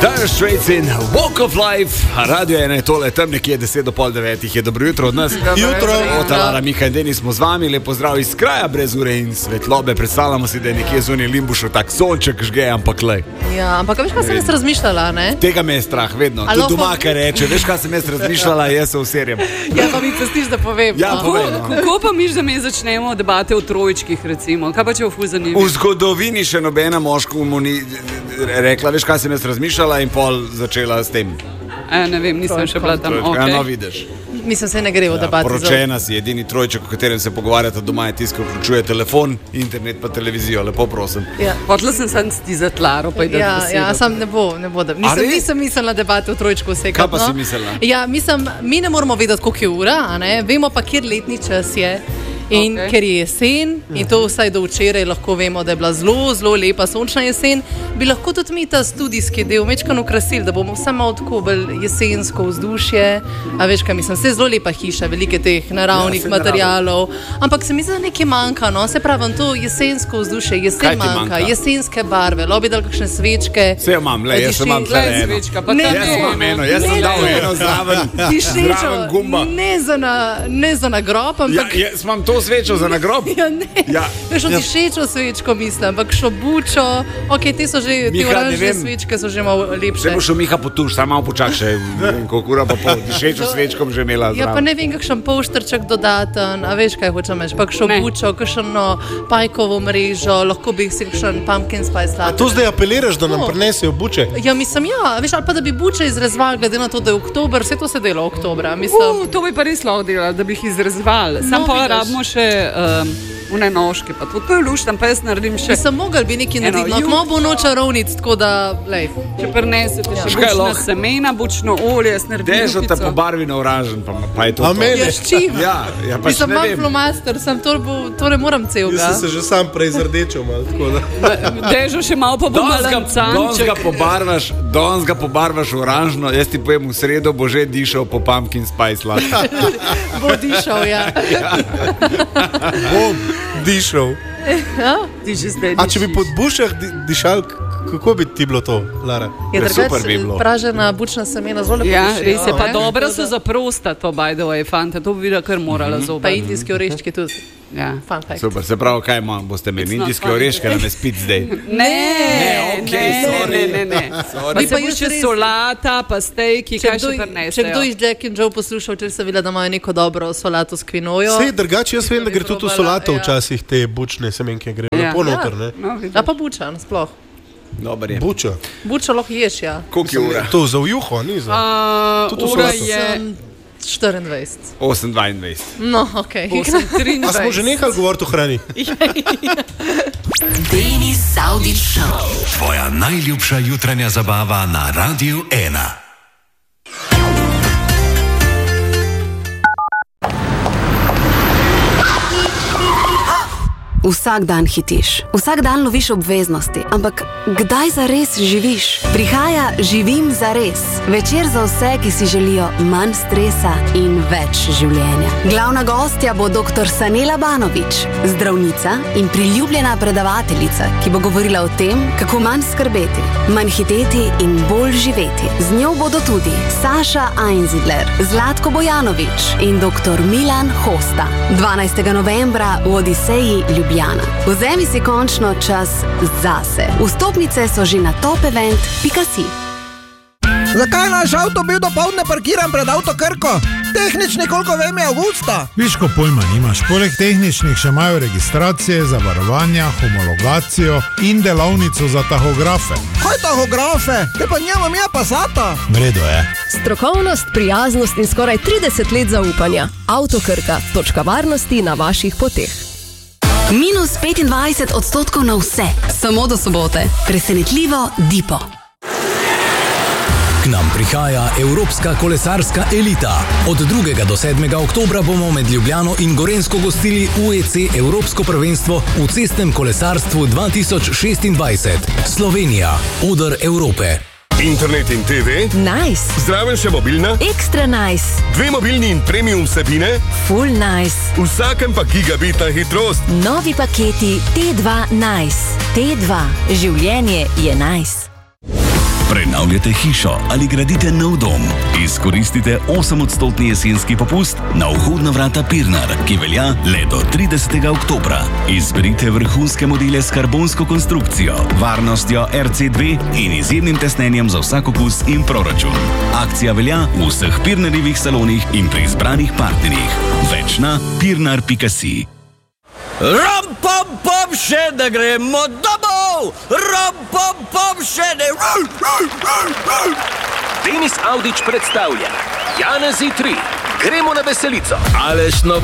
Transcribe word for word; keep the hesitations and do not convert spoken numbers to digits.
Dire Straits in Walk of Life, radio ena je tole, tam nekje deset do pol devetih je dobro jutro od nas. Jutro. Ota, Lara, Miha in Denis smo z vami, lep pozdrav iz kraja brez ure in svetlobe. Predstavljamo si, da je nekje zunaj Limbušu tak sonček žge, ampak lej. Ja, ampak veš, kaj sem jaz razmišljala, ne? Tega me je strah, vedno. Alo, Tudi doma, kaj reče, veš, kaj sem jaz razmišljala, jaz se userjem. Ja, pa mi pustiš, da povem. Ja, no. povej, no. Kako pa miš, da mi začnemo debate o trojčkih, recimo? Kaj pa če v ful zanimivo? V zgodovini še nobena moška mu ni rekla, veš, kaj sem jaz razmišljala in pol začela s tem. E, ne vem, nisem še bila tam. Trojčka, Okay. ja, no, vidiš. Mislim, se ne gre v Ja, debati. poročena si, edini trojček, o katerem se pogovarjate doma, je tisti, ki vključuje telefon, internet pa televizijo, lepo prosim. Ja. Hotela sem sam ti za Tlaro, pa je Ja, ja, sam ne bo, ne bo da. Nisem, res? nisem mislila debate v trojčku vse. Kaj pa si mislila? Ja, mislim, mi ne moramo vedeti, koliko je ura, a ne? Vemo pa, kjer letni čas je. In Okay. ker je jesen, in to vsaj do včeraj lahko vemo, da je bila zelo, zelo lepa sončna jesen, bi lahko tudi mi ta studijski del mečkano krasili, da bomo vse malo tako bolj jesensko vzdušje. A veš, kaj mislim, vse zelo lepa hiša, veliko teh naravnih Ja, saj materialov, ampak se mi zdi, da nekaj manjka, no, se pravi, to jesensko vzdušje, Kaj jesen ti manjka, manjka? jesenske barve, lobi dal kakšne svečke. Vse imam, le, jaz sem imam tle Glej, eno. svečka, pa Ne, tam Jaz je imam eno. eno, jaz sem Ne, dal ne. eno zraven, Dišečo, zraven gumba. ne za na, ne za nagrob, Ja, ampak jaz imam to svečo za nagrob. Ja, ne. Ja. Veš, ja. Dišečo svečko mislim, ampak šobučo, ok, te so že, te Miha, ne oranžne vem. svečke so že malo Se lepše. boš v Miha potuš, samo malo počak še, ne vem, koliko ura pa pol, dišečo svečkom že imela Ja, pa zraven. ne vem, kakšen polštrček dodaten, a veš, kaj hočem reči, pa šobučo, kakšno pajkovo mrežo, lahko bi si kakšen pumpkin spice latte. Tu zdaj apeliraš, da nam No. prinesejo buče. Ja, mislim, ja, veš, ali pa da bi buče izrezvali, glede na to, da je oktober, vse to se dela oktobra, mislim. Uh, to bi pa res lahko delali, da bi jih izrezvali. Sam No, pa vidiš. rabimo še um, une nožke, pa to, to je luštan, pa jaz naredim še. Mislim, mogli bi nekaj Eno narediti, no, jutro. kmalu bo noč čarovnic, tako da, lej. Če prinesete Ja. še Škaj bučno lahko? semena, bučno olje, jaz naredim Dežo te juhico. pobarvi na oranžen, pa, pa je to. A to. meni? Ja, s čim? Ja, ja, pač Mislim, ne imam vem. flomaster, sem to, bo, to ne morem Jaz celega. sem se že sam prej zrdečil malo, tako da. Dežo še malo pa bo Danes ga, danes ga malancanček. pobarvaš, danes ga pobarvaš v oranžno, jaz ti povem, v sredo bo že dišal po pumpkin spice latte. Bo dišal, ja. Bom dišal. Ti že zdaj A če bi dišiš. pod bušah di, dišal, k- kako bi ti bilo to, Lara? Je Ja, super drugače bi bilo. pražena bučna semena zelo lepo. Ja, dišijo, res je, pa ne? dobro Tako so da- za prostat, to by the way, fanta, to bi videla kar morala Pa zobe. indijski oreščki tudi. Ja. Fun fact. Super, se pravi, kaj imam, boste imeli It's not indijske funny. oreške, nam je spit zdaj. Ne, Ne, okej, ne, sorry. ne, ne, ne. Sorry. Pa Bi se pa bo jaz še res- solata, pa stejki, Če kaj kdo, še če prinesejo. kdo iz Jack and Joe poslušal, če se vidi, da imajo neko dobro solato s kvinojo. Sej, drugače jaz vem, da gre tudi v probala, solato ja. včasih te bučne semenke, gre Ja. lepo noter, ne? No, vidiš. A pa bučan, sploh. Dobar je. Buča. Buča lahko ješ, ja. Koliko je ura? To za ujuho, ni za. A, Tudi v ura solato. je Sem štiriindvajset. osem dvaindvajset. No, ok. osem A smo že triindvajset. nehali govoriti o hrani? Denis Saudić Show. Tvoja najljubša jutranja zabava na Radiu ena. Vsak dan hitiš, vsak dan loviš obveznosti, ampak kdaj zares živiš? Prihaja Živim zares. Večer za vse, ki si želijo manj stresa in več življenja. Glavna gostja bo doktor Sanela Banović, zdravnica in priljubljena predavateljica, ki bo govorila o tem, kako manj skrbeti, manj hiteti in bolj živeti. Z njo bodo tudi Saša Einzidler, Zlatko Bojanović in doktor Milan Hosta. dvanajstega novembra v Odiseji Ljubljana. Vzemi si končno čas zase. Vstopnice so že na topevent pika si. Zakaj je naš avto bil dopoldne parkiran pred avtokrko? Tehnični, koliko vem, je avgusta. Viško pojma nimaš, poleg tehničnih še imajo registracije, zavarovanja, homologacijo in delavnico za tahografe. Kaj tahografe? Te pa njemu je Passata. Vredo je. Strokovnost, prijaznost in skoraj trideset let zaupanja. Avtokrka, točka varnosti na vaših poteh. Minus petindvajset odstotkov na vse, samo do sobote. Presenetljivo Dipo. K nam prihaja Evropska kolesarska elita. Od drugega do sedmega oktobra bomo med Ljubljano in Gorenjsko gostili U E C Evropsko prvenstvo v cestnem kolesarstvu dva tisoč šestindvajset. Slovenija, oder Evrope. Internet in te ve, Nice, zraven še mobilna, ekstra nice, dve mobilni in premium vsebine, full nice. v vsakem pa gigabitna hitrost. Novi paketi T dva Nice. T dva, življenje je nice. Prenavljate hišo ali gradite nov dom? Izkoristite osemodstotni jesenski popust na vhodna vrata Pirnar, ki velja le do tridesetega oktobra. Izberite vrhunske modele s karbonsko konstrukcijo, varnostjo R C dve in izjemnim tesnenjem za vsak okus in proračun. Akcija velja v vseh Pirnarjevih salonih in pri izbranih partnerjih. Več na pirnar pika si. Rom, pom, pom, še ne gremo domov! Rom, pom, pom, še ne... Denis Avdić predstavlja Janezi tri. Gremo na veselico. Aleš Novak.